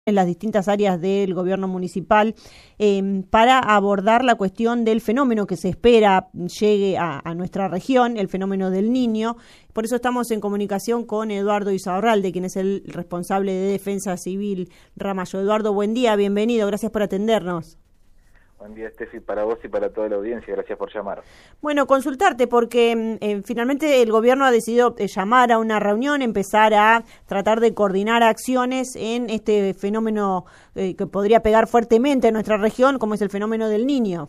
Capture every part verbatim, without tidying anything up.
en las distintas áreas del gobierno municipal eh, para abordar la cuestión del fenómeno que se espera llegue a, a nuestra región, el fenómeno del Niño. Por eso estamos en comunicación con Eduardo Isaurralde, quien es el responsable de Defensa Civil Ramallo. Eduardo, buen día, bienvenido, gracias por atendernos. Buen día, Estefi, para vos y para toda la audiencia. Gracias por llamar. Bueno, consultarte porque eh, finalmente el gobierno ha decidido eh, llamar a una reunión, empezar a tratar de coordinar acciones en este fenómeno eh, que podría pegar fuertemente en nuestra región, como es el fenómeno del Niño.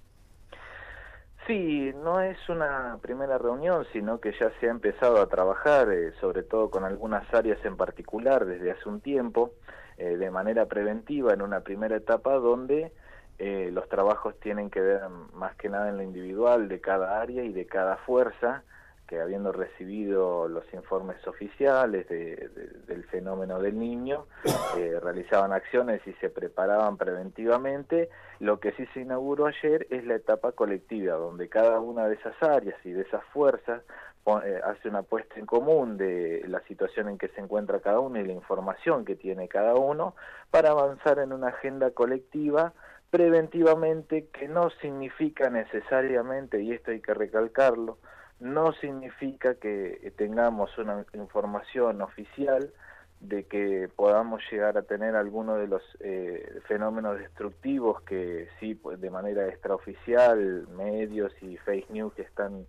Sí, no es una primera reunión, sino que ya se ha empezado a trabajar, eh, sobre todo con algunas áreas en particular, desde hace un tiempo, eh, de manera preventiva en una primera etapa donde Eh, los trabajos tienen que ver más que nada en lo individual de cada área y de cada fuerza, que habiendo recibido los informes oficiales de, de, del fenómeno del Niño, eh, realizaban acciones y se preparaban preventivamente. Lo que sí se inauguró ayer es la etapa colectiva, donde cada una de esas áreas y de esas fuerzas eh, hace una puesta en común de la situación en que se encuentra cada uno y la información que tiene cada uno, para avanzar en una agenda colectiva preventivamente, que no significa necesariamente, y esto hay que recalcarlo, no significa que tengamos una información oficial de que podamos llegar a tener alguno de los eh, fenómenos destructivos que sí, pues, de manera extraoficial, medios y fake news que están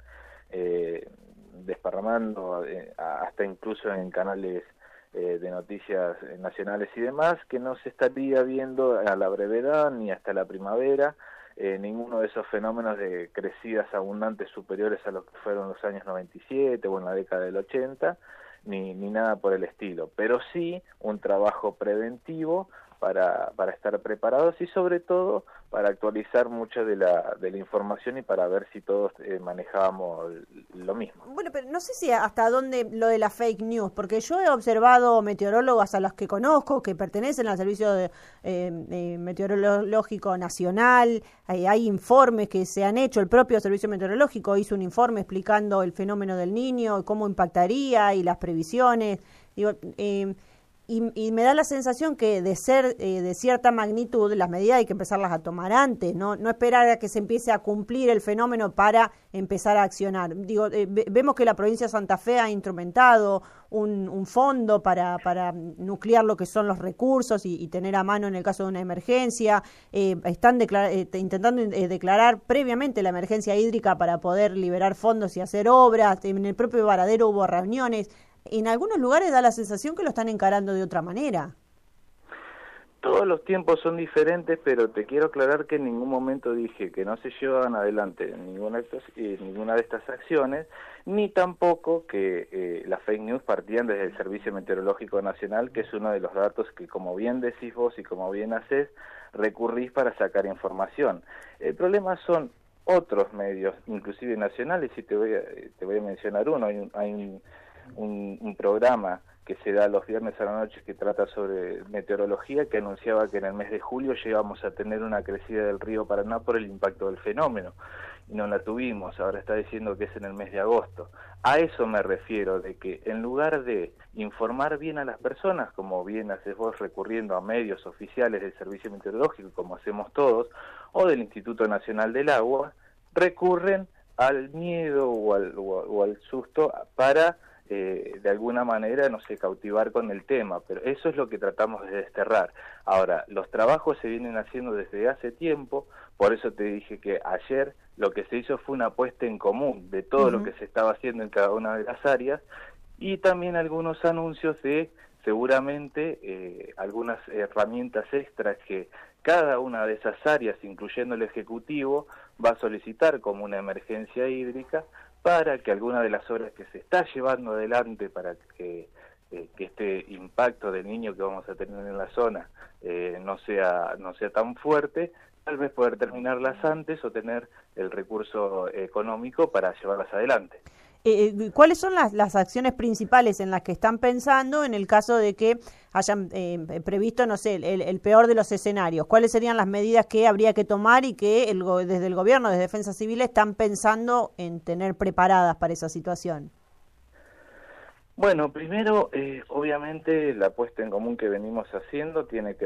eh, desparramando, eh, hasta incluso en canales de noticias nacionales y demás, que no se estaría viendo a la brevedad ni hasta la primavera eh, ninguno de esos fenómenos de crecidas abundantes superiores a los que fueron los años noventa y siete o en la década del ochenta, ni, ni nada por el estilo, pero sí un trabajo preventivo para, para estar preparados y sobre todo para actualizar mucha de la, de la información y para ver si todos eh, manejábamos lo mismo. Bueno, pero no sé si hasta dónde lo de la fake news, porque yo he observado meteorólogos a los que conozco que pertenecen al Servicio de, eh, eh, Meteorológico Nacional, hay, hay informes que se han hecho, el propio Servicio Meteorológico hizo un informe explicando el fenómeno del Niño, cómo impactaría y las previsiones, digo, eh, Y, y me da la sensación que de ser eh, de cierta magnitud, las medidas hay que empezarlas a tomar antes, no no esperar a que se empiece a cumplir el fenómeno para empezar a accionar. Digo, eh, vemos que la provincia de Santa Fe ha instrumentado un, un fondo para, para nuclear lo que son los recursos y, y tener a mano en el caso de una emergencia. Eh, están declara eh, intentando eh, declarar previamente la emergencia hídrica para poder liberar fondos y hacer obras. En el propio Varadero hubo reuniones. En algunos lugares da la sensación que lo están encarando de otra manera. Todos los tiempos son diferentes, pero te quiero aclarar que en ningún momento dije que no se llevaban adelante ninguna de estas, eh, ninguna de estas acciones, ni tampoco que eh, las fake news partían desde el Servicio Meteorológico Nacional, que es uno de los datos que, como bien decís vos y como bien hacés, recurrís para sacar información. El problema son otros medios, inclusive nacionales, y te voy a, te voy a mencionar uno. Hay un, hay un Un, un programa que se da los viernes a la noche que trata sobre meteorología, que anunciaba que en el mes de julio llegamos a tener una crecida del río Paraná por el impacto del fenómeno, y no la tuvimos. Ahora está diciendo que es en el mes de agosto. A eso me refiero, de que en lugar de informar bien a las personas, como bien haces vos recurriendo a medios oficiales del Servicio Meteorológico, como hacemos todos, o del Instituto Nacional del Agua, recurren al miedo o al, o, o al susto para Eh, de alguna manera, no sé, cautivar con el tema, pero eso es lo que tratamos de desterrar. Ahora, los trabajos se vienen haciendo desde hace tiempo, por eso te dije que ayer lo que se hizo fue una puesta en común de todo uh-huh. lo que se estaba haciendo en cada una de las áreas, y también algunos anuncios de seguramente eh, algunas herramientas extras que cada una de esas áreas, incluyendo el Ejecutivo, va a solicitar como una emergencia hídrica, para que alguna de las obras que se está llevando adelante para que, eh, que este impacto del Niño que vamos a tener en la zona eh, no sea no sea tan fuerte, tal vez poder terminarlas antes o tener el recurso económico para llevarlas adelante. Eh, ¿Cuáles son las, las acciones principales en las que están pensando en el caso de que hayan eh, previsto, no sé, el, el peor de los escenarios? ¿Cuáles serían las medidas que habría que tomar y que el, desde el gobierno, desde Defensa Civil, están pensando en tener preparadas para esa situación? Bueno, primero, eh, obviamente, la puesta en común que venimos haciendo tiene que